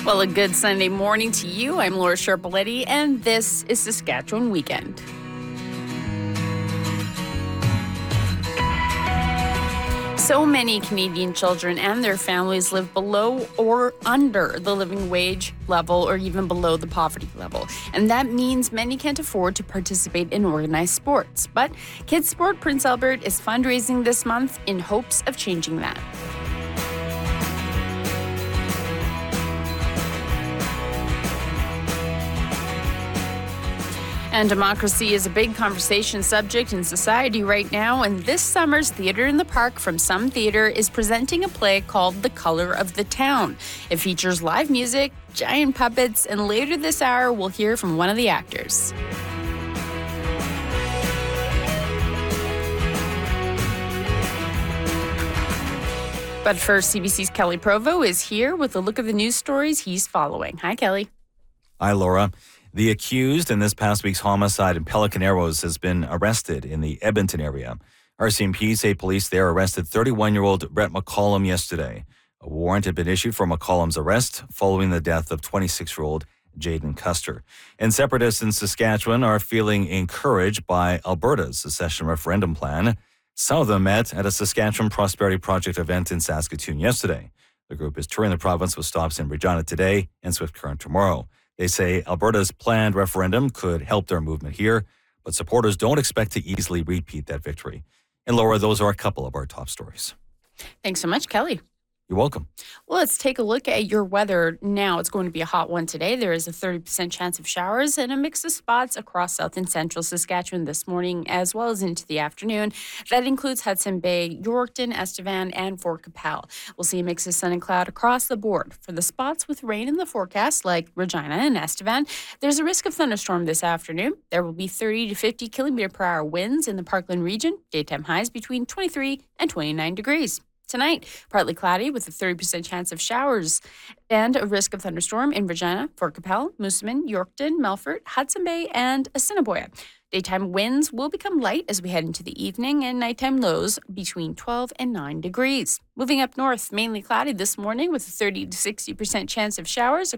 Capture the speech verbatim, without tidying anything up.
Well, a good Sunday morning to you. I'm Laura Sharpaletti, and this is Saskatchewan Weekend. So many Canadian children and their families live below or under the living wage level or even below the poverty level. And that means many can't afford to participate in organized sports. But Kids Sport Prince Albert is fundraising this month in hopes of changing that. And democracy is a big conversation subject in society right now, and this summer's Theatre in the Park from Some Theatre is presenting a play called The Color of the Town. It features live music, giant puppets, and later this hour we'll hear from one of the actors. But first, C B C's Kelly Provo is here with a look at the news stories he's following. Hi, Kelly. Hi, Laura. The accused in this past week's homicide in Pelican Arrows has been arrested in the Edmonton area. R C M P say police there arrested thirty-one-year-old Brett McCollum yesterday. A warrant had been issued for McCollum's arrest following the death of twenty-six-year-old Jaden Custer. And separatists in Saskatchewan are feeling encouraged by Alberta's secession referendum plan. Some of them met at a Saskatchewan Prosperity Project event in Saskatoon yesterday. The group is touring the province with stops in Regina today and Swift Current tomorrow. They say Alberta's planned referendum could help their movement here, but supporters don't expect to easily repeat that victory. And Laura, those are a couple of our top stories. Thanks so much, Kelly. You're welcome. Well, let's take a look at your weather now. It's going to be a hot one today. There is a thirty percent chance of showers and a mix of spots across south and central Saskatchewan this morning, as well as into the afternoon. That includes Hudson Bay, Yorkton, Estevan, and Fort Capel. We'll see a mix of sun and cloud across the board. For the spots with rain in the forecast, like Regina and Estevan, there's a risk of thunderstorm this afternoon. There will be thirty to fifty kilometer per hour winds in the Parkland region. Daytime highs between twenty-three and twenty-nine degrees. Tonight, partly cloudy with a thirty percent chance of showers and a risk of thunderstorm in Regina, Fort Capel, Moosomin, Yorkton, Melfort, Hudson Bay, and Assiniboia. Daytime winds will become light as we head into the evening, and nighttime lows between twelve and nine degrees. Moving up north, mainly cloudy this morning with a thirty to sixty percent chance of showers